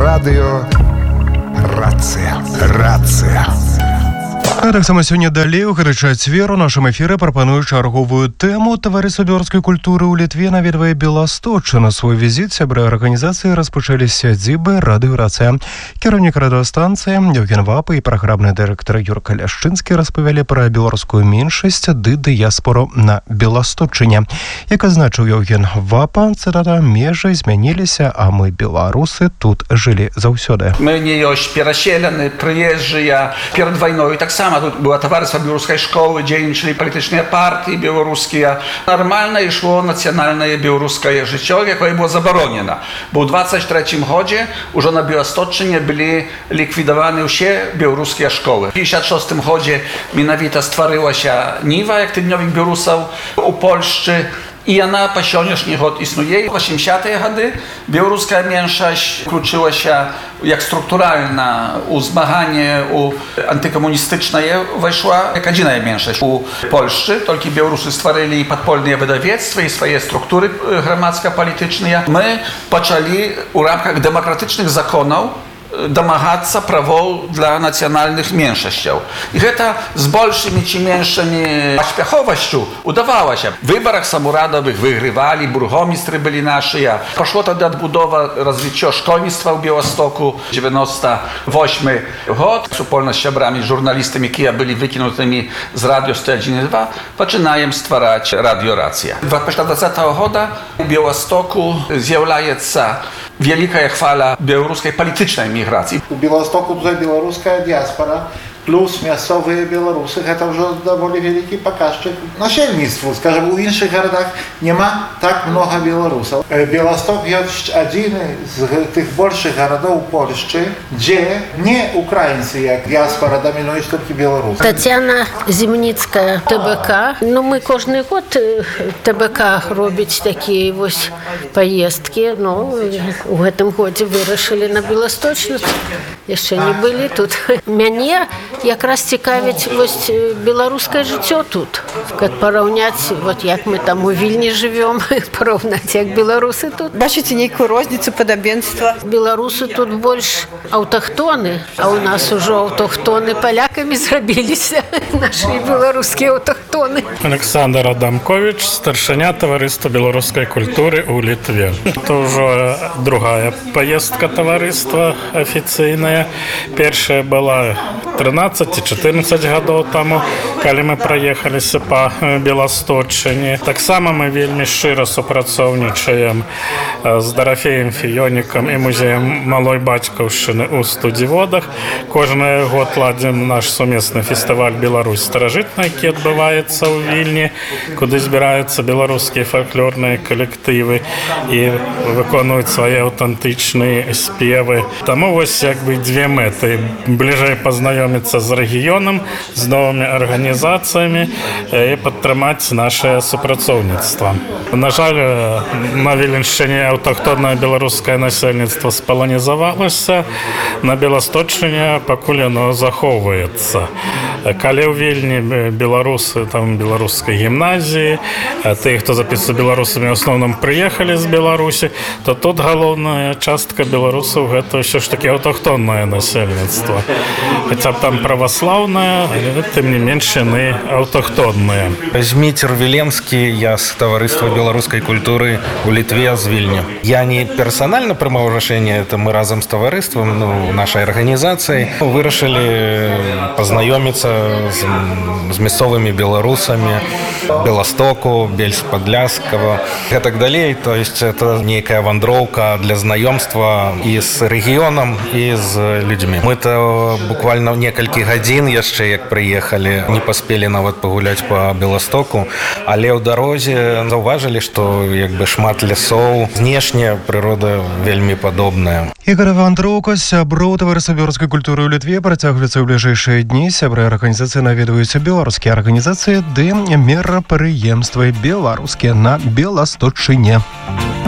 Радыё Рацыя. А таксама сёння далей у гарачы чацвер у нашым эфіры прапаную чарговую тэму. Таварыства беларускай культуры ў Літве наведвае Беласточчына. Свой візіт сябры арганізацыі распачалі з сядзібы Радыё Рацыя. Кіраўнік радыёстанцыі Еўген Вапа і праграмны дырэктар Юрка Ляшчынскі распавялі пра беларускую меншасць ды дыяспору на Беласточчыне. Як азначыў Еўген Вапа, цытата: «Межы змяніліся, а мы, беларусы, тут жылі заўсёды». Мы не ёсць пераселены, прыезджыя. Перад вайной таксама тут было таварыства беларускай школы, дзейнічалі палітычныя партыі беларускія. Нармальна ішло нацыянальнае беларускае жыццё, якое было забаронена. Бо ў 23-м годзе ўжо на Беласточчыне былі ліквідаваны ўсе беларускія школы. У 56-м годзе менавіта стварылася Ніва, як тыднёвік беларусаў у Польшчы. І яна па сённяшні год існуе. У 80-е гады беларуская меншасць включылася як структуральна ў змаганне у антыкамуністычнае, увайшла як адзіная меншасць у Польшчы. Толькі беларусы стварылі і падпольныя выдавецтвы, і свае структуры грамадска-палітычныя. Мы пачалі ў рамках дэмакратычных законаў дамагацца правоў для нацыянальных меншасцяў. І гэта з большымі ці меншымі паспяховасцю удавалася. В выбарах самурадавых выйгрывалі, бургомістры былі нашыя. Пашло тады адбудова, развіццё школьніцтва ў Беластоку. 98 год. Супольна з сябрамі, журналістамі, якія былі выкінутымі з радыё 101.2, пачынаем ствараць Радыё Рацыя. Пасля 20 года у Беластоку з'яўляецца wielka chwala białoruskiej politycznej migracji. U Białostoku tutaj białoruska diaspora plus miejscowe Białorusy, to już довольно wielki pokaźnik nasielnictwu. Скажем, u innych городах nie ma tak mnogo Białorusów. Białystok jest jeden z tych больших городов Polski, gdzie nie Ukraińcy, jak diaspora, dominują tylko Białorusy. Тетяна Зімніцька, ТБК. Ну, ми кожний год ТБК робить такі ось поїздки. Ну, у гэтым годзе вирішили на Білосточну. Яшчэ не былі тут. Мяне якраз цікавіць вось беларускае жыццё тут. Как параўняць, вот як мы там у Вільні живем, параўнаць як беларусы тут. Бачыце нейкую розніцу, падабенства? Беларусы тут больш аўтахтоны, а у нас ужо аўтахтоны палякамі зрабіліся. Наши беларускія аўтахтоны. Александр Адамкович, старшыня таварыства беларускай культуры ў Літве. Это ўжо другая поездка таварыства афіцыйная. Першая была 13-14 гадоў таму, калі мы праехаліся па Беласточчыне. Таксама мы вельмі шчыра супрацоўнічаем з Дарафеем Фіёнікам і музеем малой бацькаўшчыны ў Студзіводах. Кожны год ладзім наш сумесны фестываль «Беларусь старажытная», які адбываецца ў Вільні, куды збіраюцца беларускія фальклорныя калектывы і выконваюць свае аўтэнтычныя спевы. Таму вось як бы дзве мэты: бліжэй пазнаёміцца з рэгіёнам, з новымі арганізацыямі і падтрымаць нашае супрацоўніцтва. На жаль, на Віленшчыне аўтахтоннае беларускае насельніцтва спаланізавалася, на Беласточчыне пакуль яно захоўваецца. Калі ў Вільні беларусы, там беларускай гімназіі, тыя, хто запісваецца беларусамі, ў асноўным прыехалі з Беларусі, то тут галоўная частка беларусаў гэта ўсё ж такі аўтахтоннае насельніцтва. Хаця б там праваслаўнае, але тым не менш яны аўтахтонныя. Зміцер Віленскі, я з таварыства беларускай культуры ў Літве, з Вільні. Я не персанальна прымаў рашэнне, это мы разам з таварыствам, нашай арганізацыяй вырашылі пазнаёміцца з мясцовымі беларусамі Беластоку, Бельск-Падляскава і так далей. То есть это нейкая вандроўка для знаёмства і з рэгіёнам, і з людзьмі. Мы-то буквально некалькі гадзін яшчэ як прыехалі, не паспелі нават пагуляць па Беластоку, але ў дарозе заўважылі, што як бы шмат лясоў, знешне прырода вельмі падобная. Ігор вандроўка сяброў таварыства беларускай культуры ў Літве працягваецца ў бліжэйшыя дні. Сябры арганізацыі наведваюць беларускія арганізацыі ды мерапрыемствы беларускія на Беласточчыне.